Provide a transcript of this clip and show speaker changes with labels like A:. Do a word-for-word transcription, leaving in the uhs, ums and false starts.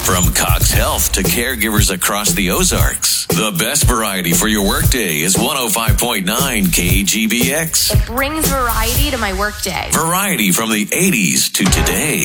A: From Cox Health to caregivers across the Ozarks, the best variety for your workday is one oh five point nine K G B X.
B: It brings variety to my workday.
A: Variety from the eighties to today.